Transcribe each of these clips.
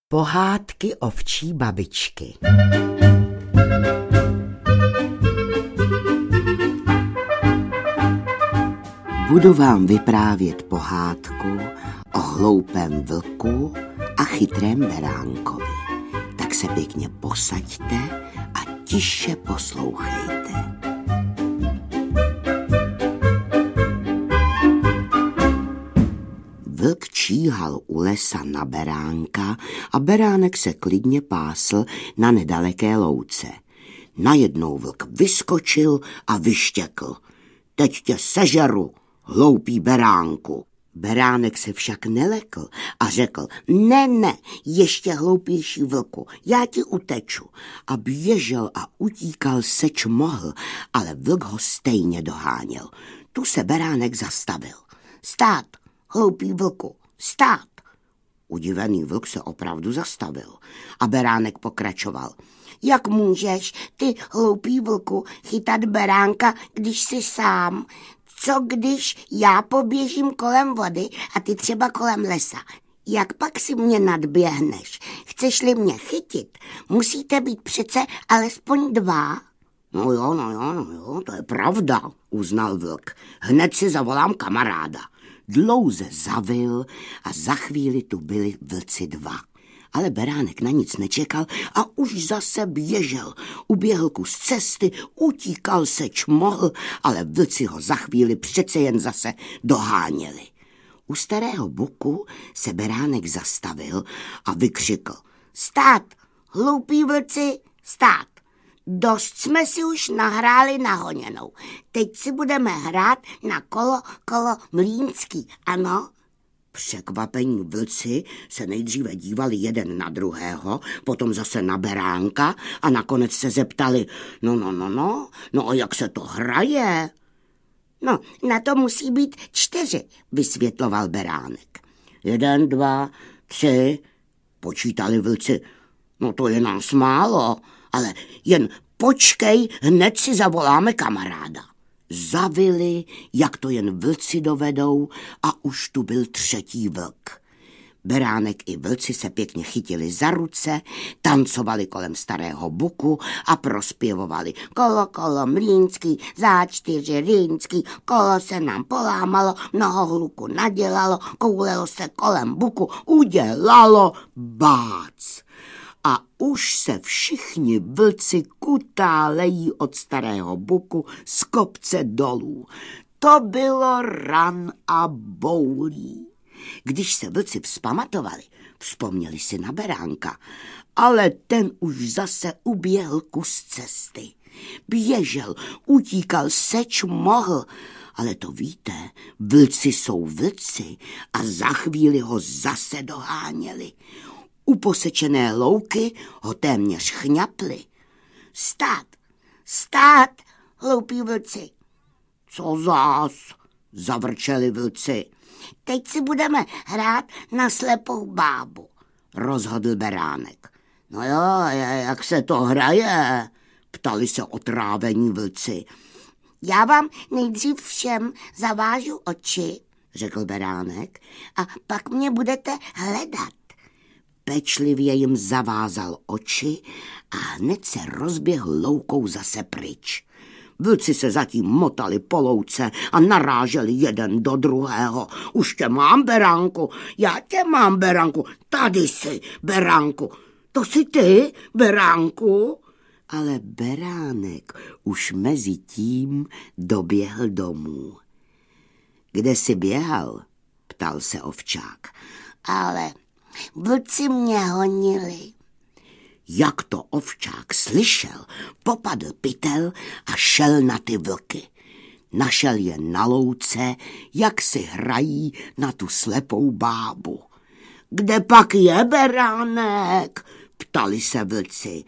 Pohádky ovčí babičky. Budu vám vyprávět pohádku o hloupém vlku a chytrém beránkovi. Tak se pěkně posaďte a tiše poslouchejte. Vlk číhal u lesa na beránka a beránek se klidně pásl na nedaleké louce. Najednou vlk vyskočil a vyštěkl: Teď tě sežeru, hloupý beránku. Beránek se však nelekl a řekl: Ne, ještě hloupější vlku, já ti uteču. A běžel a utíkal seč mohl, ale vlk ho stejně doháněl. Tu se beránek zastavil. Stát, hloupý vlku, stát. Udivený vlk se opravdu zastavil a beránek pokračoval: Jak můžeš ty, hloupý vlku, chytat beránka, když jsi sám? Co když já poběžím kolem vody a ty třeba kolem lesa? Jak pak si mě nadběhneš? Chceš-li mě chytit, musíte být přece alespoň dva. No jo, to je pravda, uznal vlk. Hned si zavolám kamaráda. Dlouze zavil a za chvíli tu byli vlci dva. Ale beránek na nic nečekal a už zase běžel. Uběhl kus cesty, utíkal seč mohl, ale vlci ho za chvíli přece jen zase doháněli. U starého buku se beránek zastavil a vykřikl: Stát, hloupí vlci, stát. Dost jsme si už nahráli na honěnou. Teď si budeme hrát na kolo mlýnský, ano? Překvapení vlci se nejdříve dívali jeden na druhého, potom zase na beránka a nakonec se zeptali: No a jak se to hraje? No, na to musí být 4, vysvětloval beránek. 1, 2, 3, počítali vlci. No to je nás málo, ale jen počkej, hned si zavoláme kamaráda. Zavili, jak to jen vlci dovedou, a už tu byl 3. vlk. Beránek i vlci se pěkně chytili za ruce, tancovali kolem starého buku a prospěvovali: Kolo mlýnský, za 4 rýnský, kolo se nám polámalo, mnoho hluku nadělalo, koulelo se kolem buku, udělalo bác. A už se všichni vlci kutálejí od starého buku z kopce dolů. To bylo ran a boulí. Když se vlci vzpamatovali, vzpomněli si na beránka, ale ten už zase uběhl kus cesty. Běžel, utíkal seč mohl, ale to víte, vlci jsou vlci a za chvíli ho zase doháněli. U posečené louky ho téměř chňapli. Stát, hloupí vlci. Co zás, zavrčeli vlci. Teď si budeme hrát na slepou bábu, rozhodl beránek. No jo, jak se to hraje, ptali se otrávení vlci. Já vám nejdřív všem zavážu oči, řekl beránek, a pak mě budete hledat. Pečlivě jim zavázal oči a hned se rozběhl loukou zase pryč. Vlci se zatím motali po louce a naráželi jeden do druhého. Už tě mám, beránku, já tě mám, beránku, tady jsi, beránku, to jsi ty, beránku. Ale beránek už mezi tím doběhl domů. Kde jsi běhal? Ptal se ovčák. Ale vlci mě honili. Jak to ovčák slyšel, popadl pytel a šel na ty vlky. Našel je na louce, jak si hrají na tu slepou bábu. Kde pak je beránek? Ptali se vlci.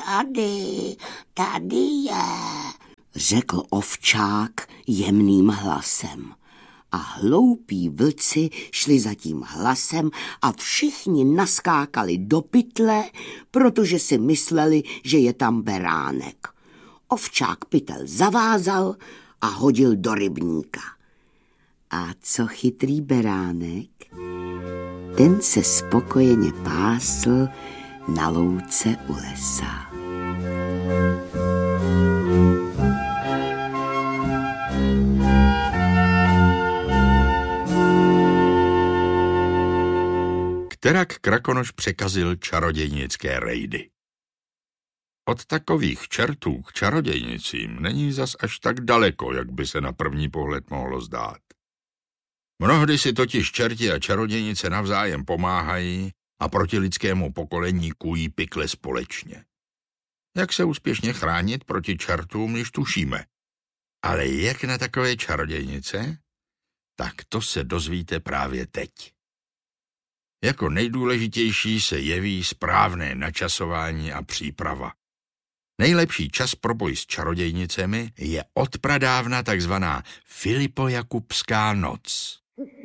Tady je, řekl ovčák jemným hlasem. A hloupí vlci šli za tím hlasem a všichni naskákali do pytle, protože si mysleli, že je tam beránek. Ovčák pytel zavázal a hodil do rybníka. A co chytrý beránek? ten se spokojeně pásl na louce u lesa. Kterak Krakonoš překazil čarodějnické rejdy. Od takových čertů k čarodějnicím není zas až tak daleko, jak by se na první pohled mohlo zdát. Mnohdy si totiž čerti a čarodějnice navzájem pomáhají a proti lidskému pokolení kují pikle společně. Jak se úspěšně chránit proti čertům, než tušíme. Ale jak na takové čarodějnice? Tak to se dozvíte právě teď. Jako nejdůležitější se jeví správné načasování a příprava. Nejlepší čas pro boj s čarodějnicemi je odpradávna takzvaná Filipojakubská noc.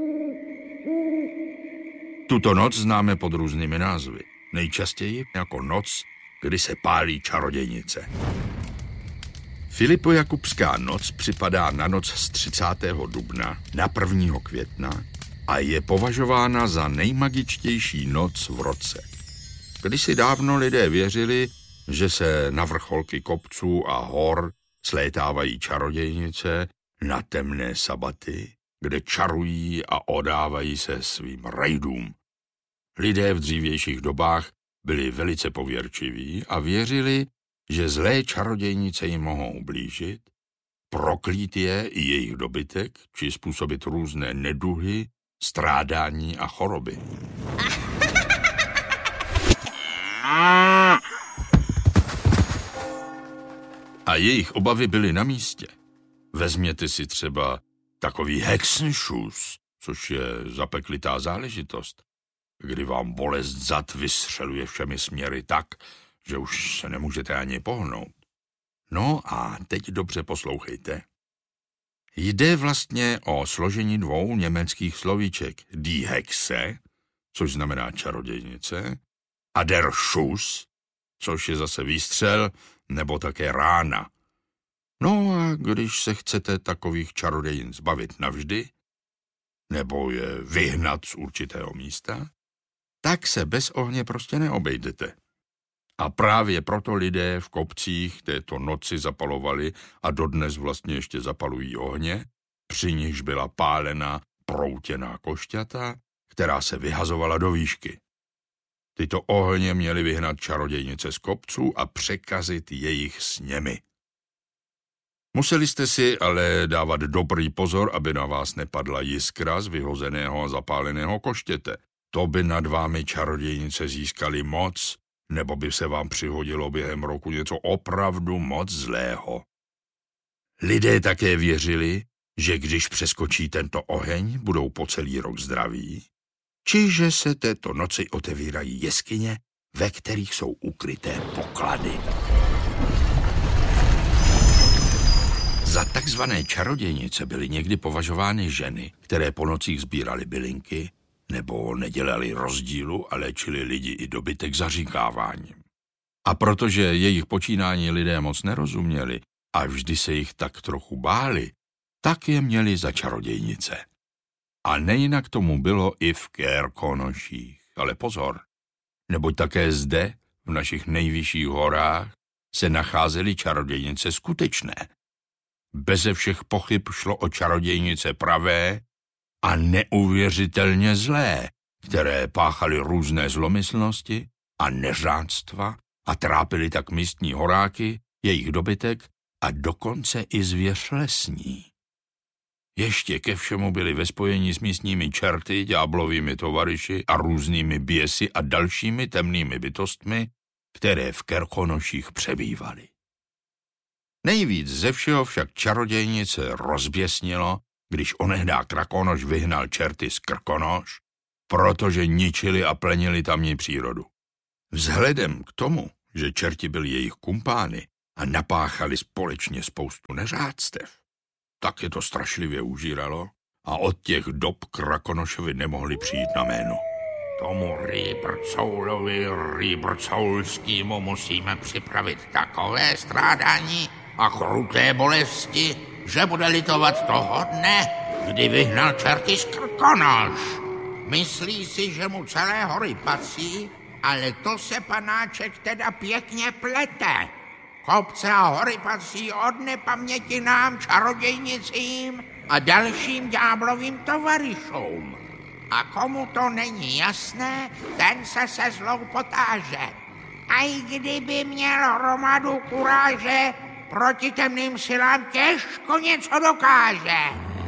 Tuto noc známe pod různými názvy. Nejčastěji jako noc, kdy se pálí čarodějnice. Filipojakubská noc připadá na noc z 30. dubna na 1. května a je považována za nejmagičtější noc v roce. Kdysi dávno lidé věřili, že se na vrcholky kopců a hor slétávají čarodějnice na temné sabaty, kde čarují a odávají se svým rejdům. Lidé v dřívějších dobách byli velice pověrčiví a věřili, že zlé čarodějnice jim mohou ublížit, proklít je i jejich dobytek, či způsobit různé neduhy, strádání a choroby. A jejich obavy byly na místě. Vezměte si třeba takový Hexenschuss, což je zapeklitá záležitost, kdy vám bolest zad vystřeluje všemi směry tak, že už se nemůžete ani pohnout. No a teď dobře poslouchejte. Jde vlastně o složení dvou německých slovíček die Hexe, což znamená čarodějnice, a der Schuss, což je zase výstřel nebo také rána. No a když se chcete takových čarodějin zbavit navždy, nebo je vyhnat z určitého místa, tak se bez ohně prostě neobejdete. A právě proto lidé v kopcích této noci zapalovali a dodnes vlastně ještě zapalují ohně, při nichž byla pálena proutěná košťata, která se vyhazovala do výšky. Tyto ohně měly vyhnat čarodějnice z kopců a překazit jejich sněmy. Museli jste si ale dávat dobrý pozor, aby na vás nepadla jiskra z vyhozeného a zapáleného koštěte. To by nad vámi čarodějnice získali moc, nebo by se vám přihodilo během roku něco opravdu moc zlého. Lidé také věřili, že když přeskočí tento oheň, budou po celý rok zdraví, či že se této noci otevírají jeskyně, ve kterých jsou ukryté poklady. Za takzvané čarodějnice byly někdy považovány ženy, které po nocích sbíraly bylinky, nebo nedělali rozdílu a léčili lidi i dobytek zaříkáváním. A protože jejich počínání lidé moc nerozuměli a vždy se jich tak trochu báli, tak je měli za čarodějnice. A nejinak tomu bylo i v Krkonoších. Ale pozor, neboť také zde, v našich nejvyšších horách, se nacházely čarodějnice skutečné. Beze všech pochyb šlo o čarodějnice pravé a neuvěřitelně zlé, které páchaly různé zlomyslnosti a neřádstva a trápily tak místní horáky, jejich dobytek a dokonce i zvěř lesní. Ještě ke všemu byli ve spojení s místními čerty, ďáblovými tovaryši a různými běsy a dalšími temnými bytostmi, které v Krkonoších přebývaly. Nejvíc ze všeho však čarodějnice rozběsnilo, když onehdá Krakonoš vyhnal čerty z Krkonoš, protože ničili a plenili tamní přírodu. Vzhledem k tomu, že čerti byli jejich kumpány a napáchali společně spoustu neřádstev, tak je to strašlivě užíralo a od těch dob Krakonošovi nemohli přijít na jméno. Tomu Rýbrcoulovi Rýbrcoulskému musíme připravit takové strádání a kruté bolesti, že bude litovat toho dne, kdy vyhnal čerty z Krkonoš. Myslí si, že mu celé hory patří, ale to se panáček teda pěkně plete. Kopce a hory patří od nepaměti nám, čarodějnicím a dalším ďáblovým tovaryšům. A komu to není jasné, ten se zlou potáže. A i kdyby měl hromadu kuráže, proti temným silám těžko něco dokáže.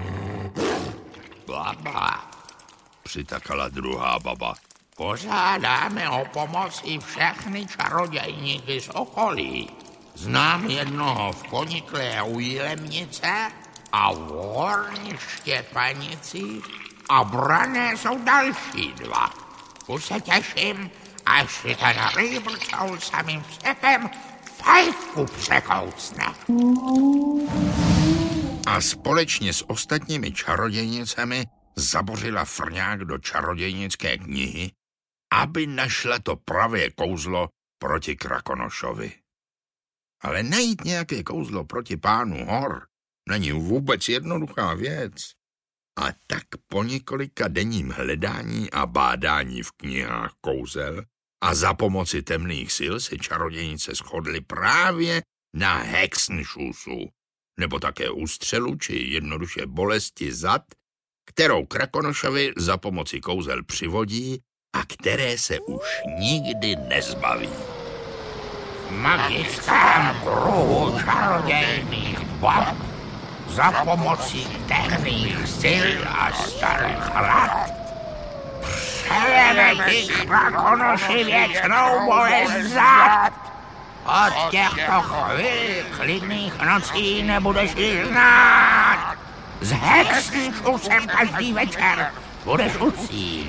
Baba, přitakala druhá baba. Požádáme o pomoc i všechny čarodějníky z okolí. Znám jednoho v Konikle u Jilemnice a v Horní Štěpanicích a Brané jsou další dva. Už se těším, až si ten rýbrčou samým vstepem fajfku překoucne. A společně s ostatními čarodějnicemi zabořila Frňák do čarodějnické knihy, aby našla to pravé kouzlo proti Krakonošovi. Ale najít nějaké kouzlo proti pánu hor není vůbec jednoduchá věc. A tak po několika denním hledání a bádání v knihách kouzel a za pomoci temných sil se čarodějnice shodly právě na Hexenschussu, nebo také ústřelu či jednoduše bolesti zad, kterou Krakonošovi za pomoci kouzel přivodí a které se už nikdy nezbaví. V magickém kruhu čarodějných bab za pomocí temných sil a starých rad přejeme ti Krakonoši věčnou bolest zad. Od těchto chvíli klidných nocí nebudeš ji znát. S Hexenschussem každý večer budeš ucít